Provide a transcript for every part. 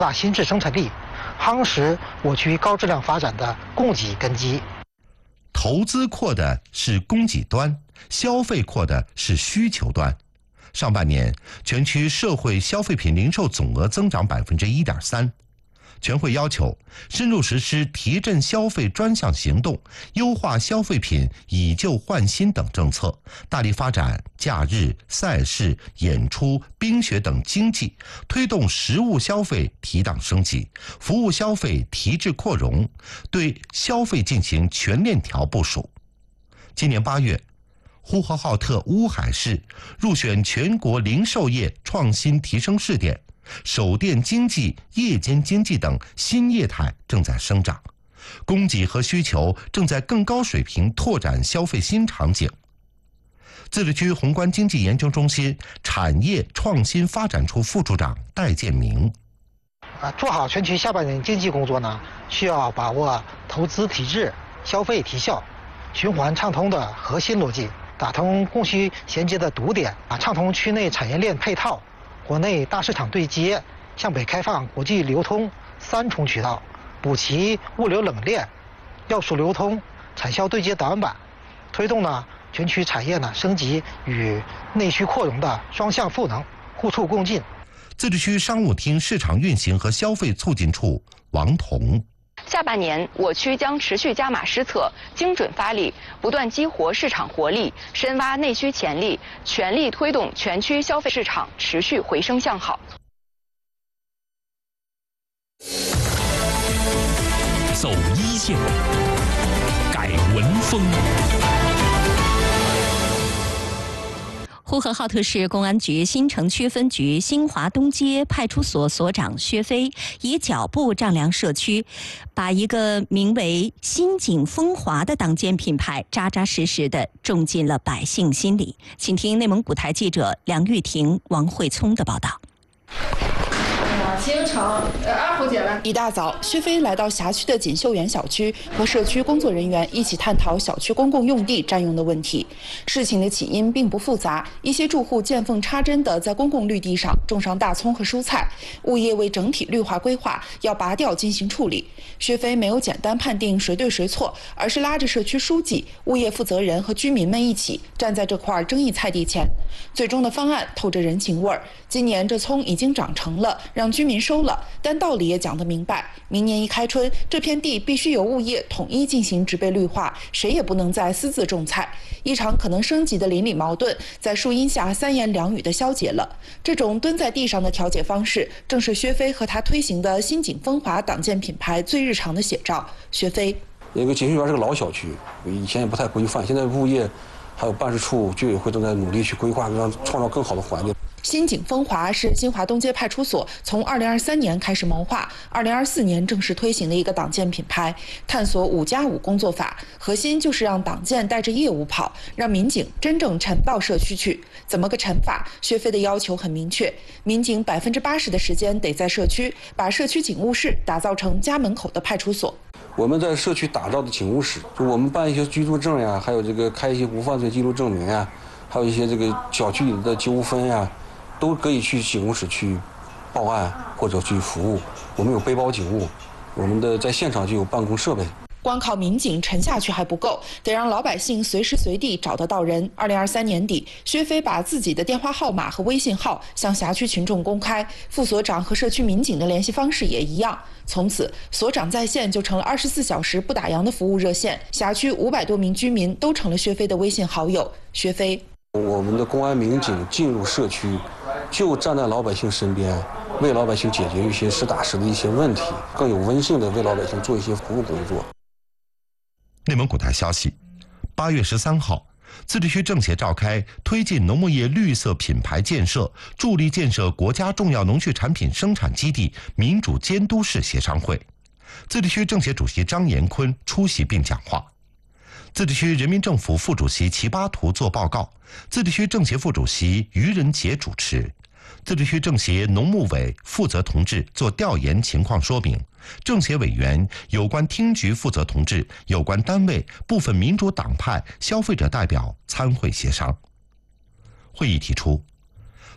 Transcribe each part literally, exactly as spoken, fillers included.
大新质生产力，夯实我区高质量发展的供给根基。 投资扩的是供给端，消费扩的是需求端。上半年，全区社会消费品零售总额增长百分之一点三。全会要求深入实施提振消费专项行动，优化消费品以旧换新等政策，大力发展假日、赛事、演出、冰雪等经济，推动实物消费提档升级，服务消费提质扩容，对消费进行全链条部署。今年八月，呼和浩特乌海市入选全国零售业创新提升试点。手电经济、夜间经济等新业态正在生长，供给和需求正在更高水平拓展消费新场景。自治区宏观经济研究中心产业创新发展处副处长戴建明： 啊，做好全区下半年经济工作呢，需要把握投资提质、消费提效、循环畅通的核心逻辑，打通供需衔接的堵点，啊，畅通区内产业链配套。国内大市场对接，向北开放国际流通三重渠道，补齐物流冷链、要素流通、产销对接短板，推动呢全区产业呢升级与内需扩容的双向赋能，互促共进。 自治区商务厅市场运行和消费促进处王彤： 下半年，我区将持续加码施策，精准发力，不断激活市场活力，深挖内需潜力，全力推动全区消费市场持续回升向好。 走一线，改文风。 呼和浩特市公安局新城区分局新华东街派出所所长薛飞以脚步丈量社区，把一个名为新景风华的党建品牌扎扎实实地种进了百姓心里。请听内蒙古台记者梁玉婷、王慧聪的报道。 京城，呃，二胡姐来。一大早，薛飞来到辖区的锦绣园小区，和社区工作人员一起探讨小区公共用地占用的问题。事情的起因并不复杂，一些住户见缝插针地在公共绿地上种上大葱和蔬菜，物业为整体绿化规划，要拔掉进行处理。薛飞没有简单判定谁对谁错，而是拉着社区书记、物业负责人和居民们一起站在这块争议菜地前。最终的方案透着人情味儿。今年这葱已经长成了，让居民收了，但道理也讲得明白，明年一开春，这片地必须由物业统一进行植被绿化，谁也不能再私自种菜。一场可能升级的邻里矛盾，在树荫下三言两语地消解了。这种蹲在地上的调解方式，正是薛飞和他推行的新景风华党建品牌最日常的写照。薛飞： 那个锦绣园是个老小区，以前也不太规范，现在物业还有办事处、居委会正在努力去规划，让创造更好的环境。 新景风华是新华东街派出所从二零二三年开始谋划，二零二四年正式推行的一个党建品牌，探索五加五工作法，核心就是让党建带着业务跑，让民警真正沉到社区去。怎么个沉法？薛飞的要求很明确，民警百分之八十的时间得在社区，把社区警务室打造成家门口的派出所。 我们在社区打造的警务室，就我们办一些居住证呀，还有这个开一些无犯罪记录证明呀，还有一些这个小区里的纠纷呀，都可以去警务室去报案或者去服务。我们有背包警务，我们的在现场就有办公设备。 光靠民警沉下去还不够，得让老百姓随时随地找得到人。二零二三年底，薛飞把自己的电话号码和微信号向辖区群众公开，副所长和社区民警的联系方式也一样。从此，所长在线就成了二十四小时不打烊的服务热线。辖区五百多名居民都成了薛飞的微信好友。薛飞： 我们的公安民警进入社区，就站在老百姓身边，为老百姓解决一些实打实的一些问题，更有温性的为老百姓做一些服务工作。 内蒙古台消息，八月十三号，自治区政协召开推进农牧业绿色品牌建设、助力建设国家重要农畜产品生产基地民主监督室协商会，自治区政协主席张延坤出席并讲话。自治区人民政府副主席齐巴图作报告，自治区政协副主席于仁杰主持。自治区政协农牧委负责同志做调研情况说明，政协委员、有关厅局负责同志、有关单位、部分民主党派、消费者代表参会协商。会议提出，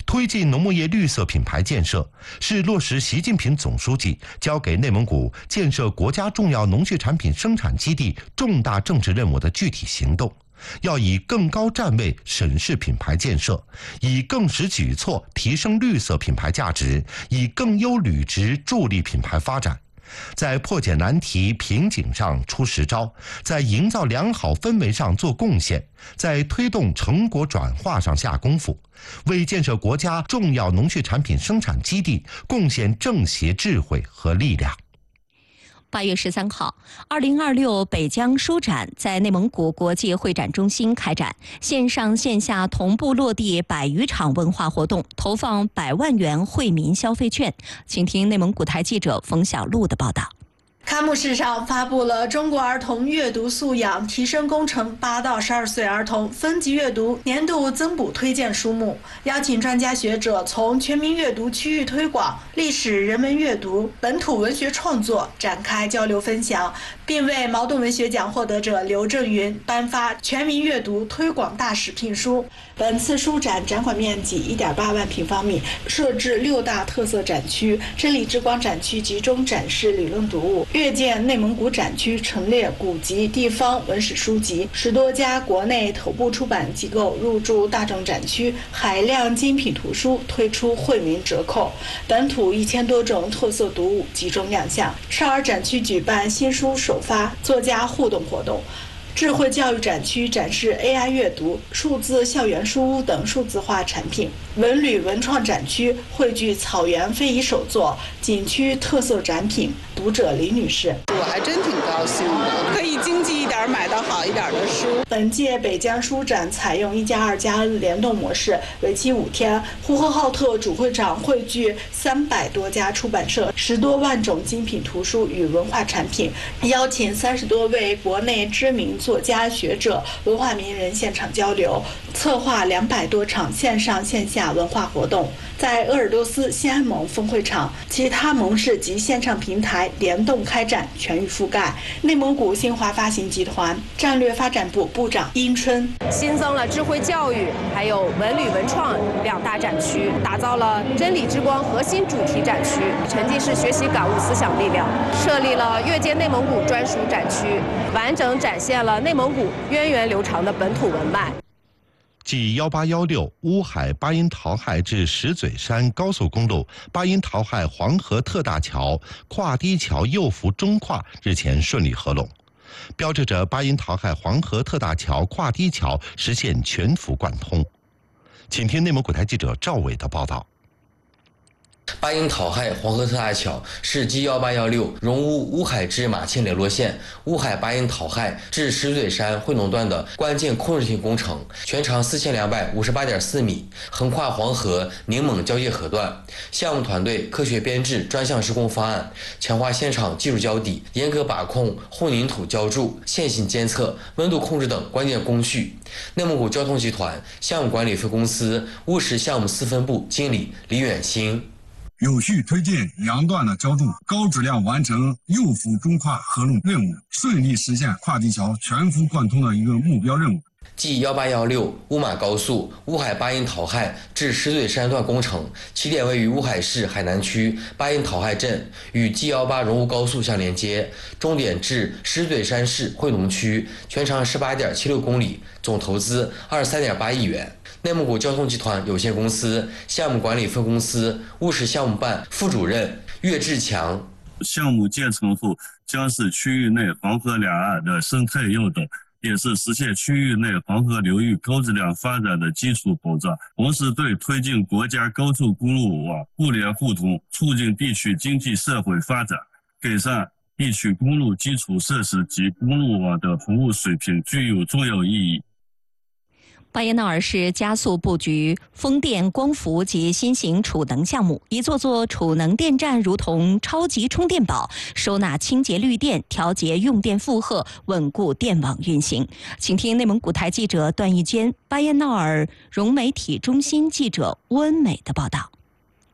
推进农牧业绿色品牌建设，是落实习近平总书记交给内蒙古建设国家重要农畜产品生产基地重大政治任务的具体行动。要以更高站位审视品牌建设，以更实举措提升绿色品牌价值，以更优履职助力品牌发展。在破解难题瓶颈上出实招，在营造良好氛围上做贡献，在推动成果转化上下功夫，为建设国家重要农畜产品生产基地贡献政协智慧和力量。 八月十三号，二零二六北疆书展在内蒙古国际会展中心开展，线上线下同步落地百余场文化活动，投放百万元惠民消费券。请听内蒙古台记者冯小璐的报道。 开幕式上发布了中国儿童阅读素养提升工程八到十二岁儿童分级阅读年度增补推荐书目，邀请专家学者从全民阅读区域推广、历史人文阅读、本土文学创作展开交流分享，并为茅盾文学奖获得者刘正云颁发全民阅读推广大使聘书。本次书展展馆面积 一点八万平方米，设置六大特色展区，真理之光展区集中展示理论读物，阅见内蒙古展区陈列古籍、地方文史书籍，十多家国内头部出版机构入驻大众展区，海量精品图书推出惠民折扣，本土一千多种特色读物集中亮相。少儿展区举办新书首发、作家互动活动。智慧教育展区展示 A I 阅读、数字校园书屋等数字化产品。文旅文创展区汇聚草原非遗手作、景区特色展品。读者李女士： 我还真挺高兴的，可以经济一点买到好一点的书。 本届北疆书展采用一加二加 N 联动模式，为期五天。呼和浩特主会场汇聚三百多家出版社、十多万种精品图书与文化产品，邀请三十多位国内知名作家、学者、文化名人现场交流，策划两百多场线上线下文化活动。在鄂尔多斯西安盟峰会场，其他盟市及线上平台联动开展，全域覆盖。内蒙古新华发行集团战略发展部部长殷春： 新增了智慧教育还有文旅文创两大展区，打造了真理之光核心主题展区，沉浸式学习感悟思想力量，设立了阅见内蒙古专属展区，完整展现了内蒙古源远流长的本土文脉。 继幺八幺六乌海巴音陶亥至石嘴山高速公路巴音陶亥黄河特大桥跨堤桥右幅中跨日前顺利合拢，标志着巴音陶亥黄河特大桥跨堤桥实现全幅贯通。请听内蒙古台记者赵伟的报道。 巴音陶亥黄河特大桥是 G 一八一六荣乌乌海至马青联络线乌海巴音陶亥至石嘴山汇农段的关键控制性工程，全长四千两百五十八点四米，横跨黄河宁蒙交界河段。项目团队科学编制专项施工方案，强化现场技术交底，严格把控混凝土浇筑、线性监测、温度控制等关键工序。内蒙古交通集团项目管理分公司乌石项目司分部经理李远兴： 有序推进两段的浇筑，高质量完成右幅中跨合拢任务，顺利实现跨堤桥全幅贯通的一个目标任务。 继幺八一六乌马高速乌海巴音陶亥至石嘴山段工程起点位于乌海市海南区巴音陶亥镇，与 G 一八荣乌高速相连接，终点至石嘴山市汇农区，全长 十八点七六公里，总投资二十三点八亿元。内蒙古交通集团有限公司项目管理分公司乌石项目办副主任岳志强： 项目建成后，将是区域内黄河两岸的生态诱导，也是实现区域内黄河流域高质量发展的基础保障，同时对推进国家高速公路网互联互通、促进地区经济社会发展、改善地区公路基础设施及公路网的服务水平具有重要意义。 巴彦淖尔市加速布局风电、光伏及新型储能项目，一座座储能电站如同超级充电宝，收纳清洁绿电，调节用电负荷，稳固电网运行。请听内蒙古台记者段义坚、巴彦淖尔融媒体中心记者乌恩美的报道。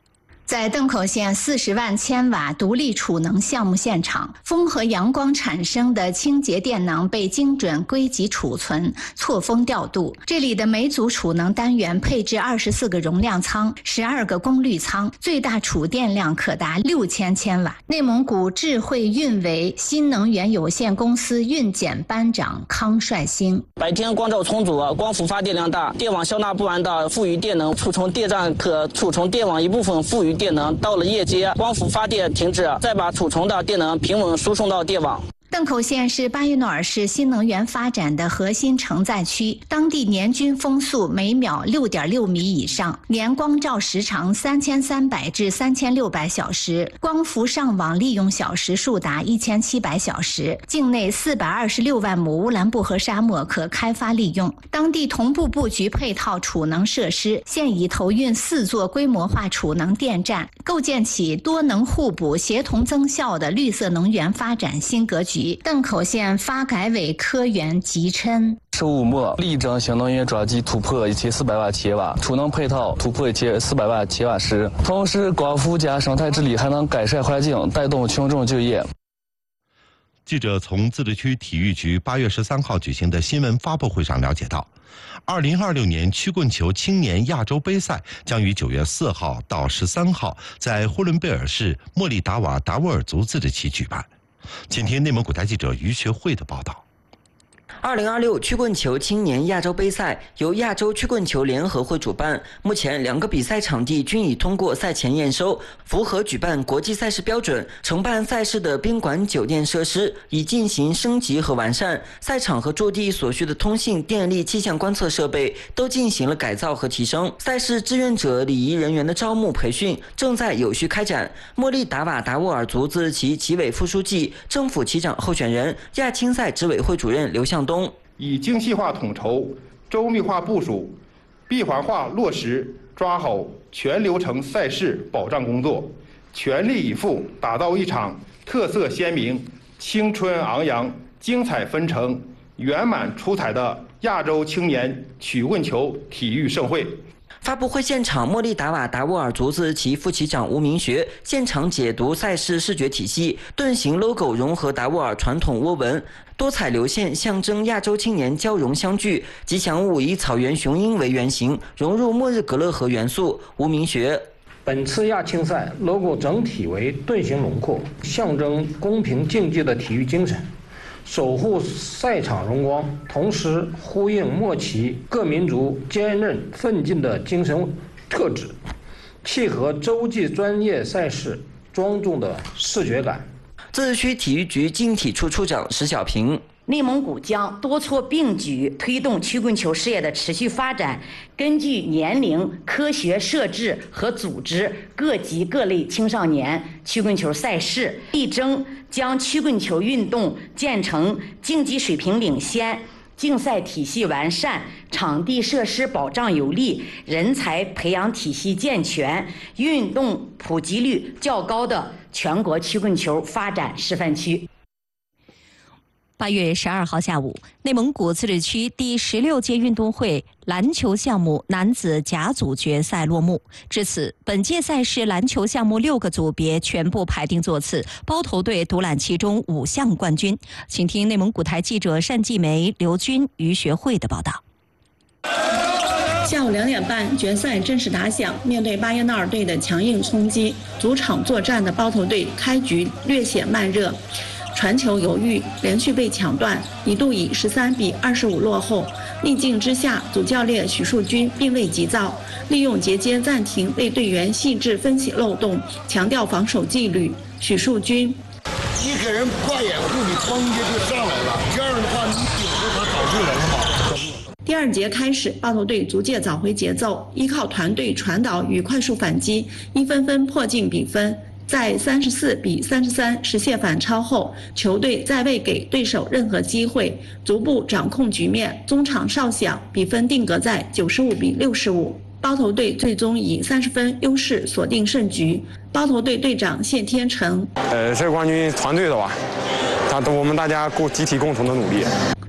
在邓口县四十万千瓦独立储能项目现场，风和阳光产生的清洁电能被精准归集储存、错峰调度。这里的每组储能单元配置二十四个容量仓、十二个功率仓，最大储电量可达六千千瓦。内蒙古智慧运维新能源有限公司运检班长康帅兴： 白天光照充足，光伏发电量大，电网消纳不完的富余电能储存电站可储存电网一部分富余电能，到了夜间光伏发电停止，再把储存的电能平稳输送到电网。 邓口县是巴彦淖尔市新能源发展的核心承载区，当地年均风速每秒 六点六米以上，年光照时长三千三百至三千六百小时，光伏上网利用小时数达一千七百小时，境内四百二十六万亩乌兰布和沙漠可开发利用。当地同步布局配套储能设施，现已投运四座规模化储能电站，构建起多能互补、协同增效的绿色能源发展新格局。邓口县发改委科员吉琛： 十五末力争新能源转机突破一千四百万千瓦，储能配套突破一千四百万千瓦时，同时光伏加生态治理还能改善环境，带动群众就业。 记者从自治区体育局八月十三号举行的新闻发布会上了解到，二零二六年曲棍球青年亚洲杯赛将于九月四号到十三号在呼伦贝尔市莫力达瓦达斡尔族自治区举办。请听内蒙古台记者于学慧的报道。 二零二六曲棍球青年亚洲杯赛由亚洲曲棍球联合会主办，目前两个比赛场地均已通过赛前验收，符合举办国际赛事标准。承办赛事的宾馆酒店设施已进行升级和完善，赛场和驻地所需的通信、电力、气象观测设备都进行了改造和提升。赛事志愿者礼仪人员的招募培训正在有序开展。莫力达瓦达斡尔族自治旗旗委副书记、政府旗长候选人、亚青赛执委会主任刘向东以精细化统筹、周密化部署、闭环化落实，抓好全流程赛事保障工作，全力以赴打造一场特色鲜明、青春昂扬、精彩纷呈、圆满出彩的亚洲青年曲棍球体育盛会。 发布会现场，莫力达瓦达斡尔族自治旗副旗长吴明学现场解读赛事视觉体系，盾形 logo 融合达斡尔传统倭文，多彩流线象征亚洲青年交融相聚，吉祥物以草原雄鹰为原型，融入末日格勒河元素。吴明学： 本次亚青赛 logo 整体为盾形轮廓，象征公平竞技的体育精神，守护赛场荣光，同时呼应默契各民族坚韧奋进的精神特质，契合洲际专业赛事庄重的视觉感。 自治区体育局竞体处处长石小平： 内蒙古将多措并举，推动曲棍球事业的持续发展。根据年龄科学设置和组织各级各类青少年曲棍球赛事，力争将曲棍球运动建成竞技水平领先、竞赛体系完善、场地设施保障有力、人才培养体系健全、运动普及率较高的全国曲棍球发展示范区。 八月十二号下午，内蒙古自治区第十六届运动会篮球项目男子甲组决赛落幕。至此，本届赛事篮球项目六个组别全部排定座次，包头队独揽其中五项冠军。请听内蒙古台记者单继梅、刘军、于学慧的报道。 下午两点半，决赛正式打响。面对巴彦淖尔队的强硬冲击，主场作战的包头队开局略显慢热。传球犹豫，连续被抢断，一度以十三比二十五落后。逆境之下，主教练许树军并未急躁，利用节间暂停为队员细致分析漏洞，强调防守纪律。许树军： 一个人挂掩护，你哐一下就上来了，这样的话你顶着他找对人了吗？ 第二节开始，包头队逐渐找回节奏，依靠团队传导与快速反击，一分分迫近比分。在三十四比三十三实现反超后，球队再未给对手任何机会，逐步掌控局面。中场哨响，比分定格在九十五比六十五。包头队最终以三十分优势锁定胜局。包头队队长谢天成： 呃，这个冠军团队的吧，他我们大家共集体共同的努力。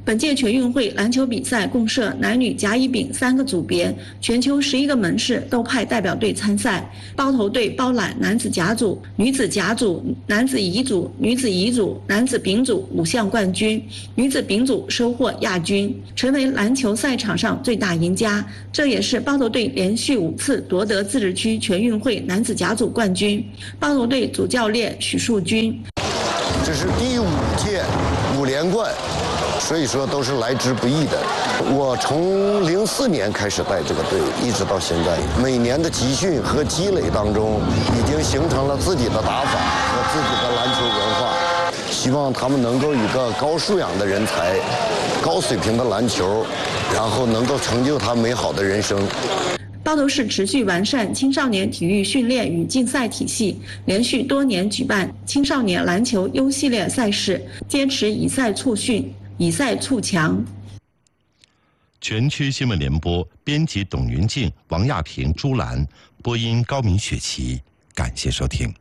本届全运会篮球比赛共设男女甲乙丙三个组别，全球十一个门市都派代表队参赛。包头队包揽男子甲组、女子甲组、男子乙组、女子乙组、男子丙组五项冠军，女子丙组收获亚军，成为篮球赛场上最大赢家。这也是包头队连续五次夺得自治区全运会男子甲组冠军。包头队主教练许树军， 这是第五届五连冠。所以说都是来之不易的。我从零四年开始带这个队，一直到现在，每年的集训和积累当中，已经形成了自己的打法和自己的篮球文化。希望他们能够以个高素养的人才、高水平的篮球，然后能够成就他美好的人生。 包头市持续完善青少年体育训练与竞赛体系，连续多年举办青少年篮球优系列赛事，坚持以赛促训。以赛促强。 全区新闻联播编辑董云静、王亚平、朱兰，播音高明、雪琪。感谢收听。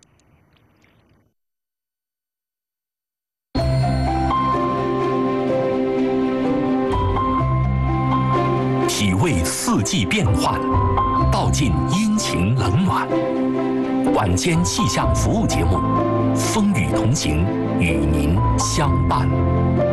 体味四季变换，道尽阴晴冷暖。晚间气象服务节目，风雨同行，与您相伴。